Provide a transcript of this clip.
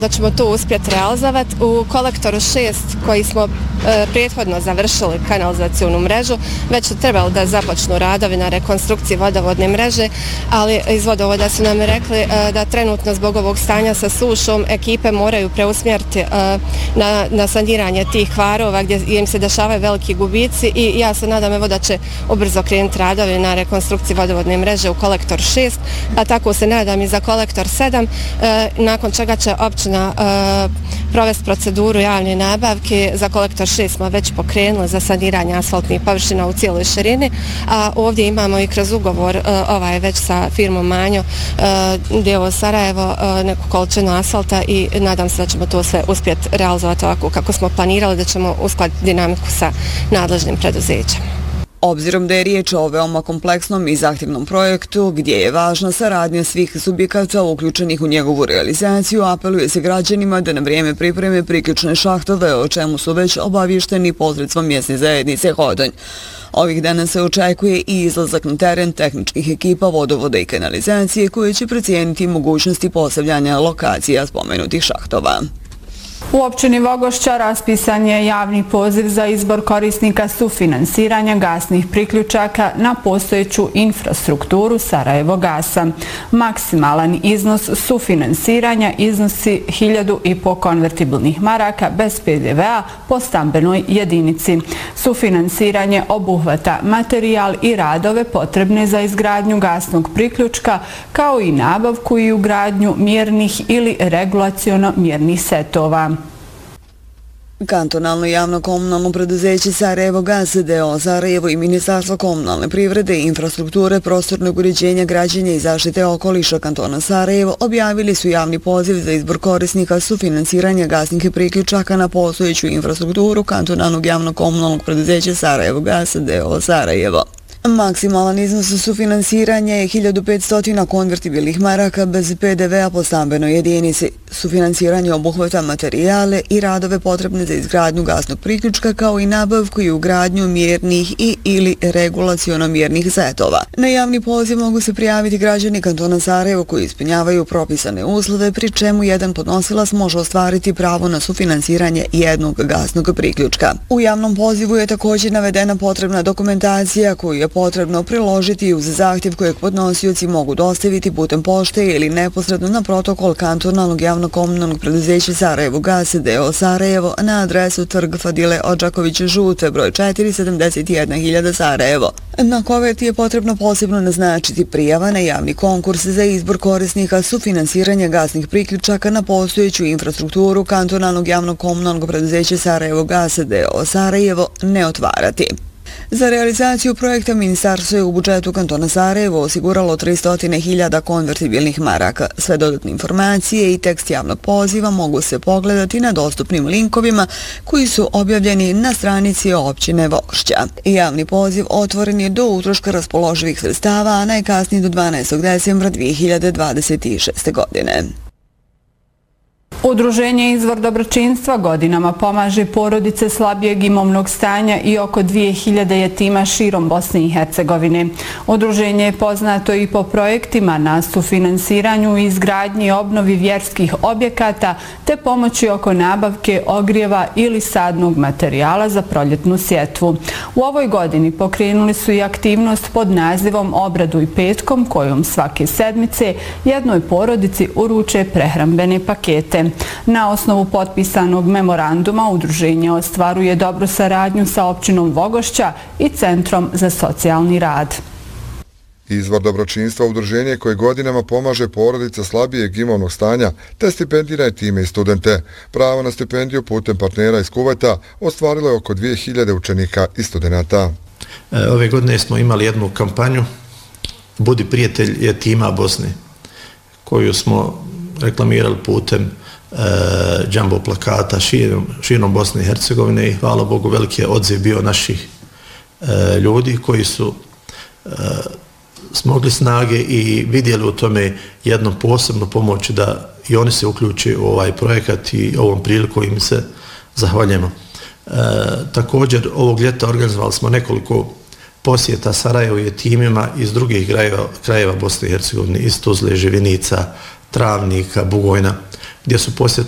da ćemo to uspjeti realizovati. U kolektoru 6 koji smo prethodno završili kanalizacijonu mrežu, već su trebali da započnu radovi na rekonstrukciji vodovodne mreže, ali iz vodovoda su nam rekli da trenutno zbog ovog stanja sa sušom ekipe moraju preusmjeriti na saniranje tih kvarova gdje im se dešavaju veliki gubici i ja se nadam evo da će ubrzo krenuti radovi na rekonstrukciji vodovodne mreže u kolektor 6, a tako se nadam i za kolektor 7, nakon čega će općina provesti proceduru javne nabavke. Za kolektor 6 smo već pokrenuli za saniranje asfaltnih površina u cijeloj širini, a ovdje imamo i kroz ugovor već sa firmom Manjo Djevo Sarajevo neku količinu asfalta i nadam se da ćemo to sve uspjeti realizovati ovako kako smo planirali, da ćemo uskladiti dinamiku sa nadležnim preduzećem. Obzirom da je riječ o veoma kompleksnom i zahtjevnom projektu, gdje je važna saradnja svih subjekata uključenih u njegovu realizaciju, apeluje se građanima da na vrijeme pripreme priključne šahtove, o čemu su već obavješteni posredstvom mjesne zajednice Hodonj. Ovih dana se očekuje i izlazak na teren tehničkih ekipa vodovoda i kanalizacije koje će procijeniti mogućnosti postavljanja lokacija spomenutih šahtova. U općini Vogošća raspisan je javni poziv za izbor korisnika sufinansiranja gasnih priključaka na postojeću infrastrukturu Sarajevo gasa. Maksimalan iznos sufinansiranja iznosi 1.500 konvertibilnih maraka bez PDV-a po stambenoj jedinici. Sufinansiranje obuhvata materijal i radove potrebne za izgradnju gasnog priključka, kao i nabavku i ugradnju mjernih ili regulaciono mjernih setova. Kantonalno javno-komunalno preduzeće Sarajevo gas d.o.o. Sarajevo i Ministarstvo komunalne privrede i infrastrukture, prostornog uređenja, građenja i zaštite okoliša kantona Sarajevo objavili su javni poziv za izbor korisnika sufinansiranja gasnih priključaka na postojeću infrastrukturu kantonalnog javno-komunalnog preduzeća Sarajevo gas d.o.o. Sarajevo. Maksimalan iznos sufinansiranja je 1.500 konvertibilnih maraka bez PDV-a po stambenoj jedinici. Sufinansiranje obuhvata materijale i radove potrebne za izgradnju gasnog priključka, kao i nabavku i ugradnju mjernih i ili regulaciono mjernih setova. Na javni poziv mogu se prijaviti građani kantona Sarajevo koji ispunjavaju propisane uslove, pri čemu jedan podnosilac može ostvariti pravo na sufinansiranje jednog gasnog priključka. U javnom pozivu je također navedena potrebna dokumentacija koju je potrebno priložiti uz zahtjev kojeg podnosioci mogu dostaviti putem pošte ili neposredno na protokol kantonalnog javno-komunalnog preduzeća Sarajevo gas d.o.o. Sarajevo na adresu Trg Fadile Odžaković Žute, broj 471.000 Sarajevo. Na koverti je potrebno posebno naznačiti prijava na javni konkurs za izbor korisnika sufinansiranja gasnih priključaka na postojeću infrastrukturu kantonalnog javno-komunalnog preduzeća Sarajevo gas d.o.o. Sarajevo ne otvarati. Za realizaciju projekta ministarstvo je u budžetu kantona Sarajevo osiguralo 300.000 konvertibilnih maraka. Sve dodatne informacije i tekst javnog poziva mogu se pogledati na dostupnim linkovima koji su objavljeni na stranici općine Vogošća. Javni poziv otvoren je do utroška raspoloživih sredstava, a najkasnije do 12. decembra 2026. godine. Udruženje Izvor dobročinstva godinama pomaže porodice slabijeg imovnog stanja i oko 2000 jetima širom Bosne i Hercegovine. Udruženje je poznato i po projektima na sufinansiranju i izgradnji i obnovi vjerskih objekata te pomoći oko nabavke ogrijeva ili sadnog materijala za proljetnu sjetvu. U ovoj godini pokrenuli su i aktivnost pod nazivom Obradu i petkom, kojom svake sedmice jednoj porodici uruče prehrambene pakete. Na osnovu potpisanog memoranduma udruženje ostvaruje dobru saradnju sa općinom Vogošća i Centrom za socijalni rad. Izvor dobročinstva udruženje koje godinama pomaže porodica slabijeg imovnog stanja te stipendira je time i studente. Pravo na stipendiju putem partnera iz Kuvajta ostvarilo je oko 2000 učenika i studenata. Ove godine smo imali jednu kampanju Budi prijatelj jetima Bosne, koju smo reklamirali putem džambo plakata širom Bosne i Hercegovine i hvala Bogu veliki je odziv bio naših ljudi koji su smogli snage i vidjeli u tome jednu posebnu pomoć da i oni se uključe u ovaj projekat i ovom priliku im se zahvaljujemo. Također ovog ljeta organizovali smo nekoliko posjeta Sarajevo jetimima iz drugih krajeva Bosne i Hercegovine, iz Tuzle, Živinica, Travnika, Bugojna, gdje su posjetili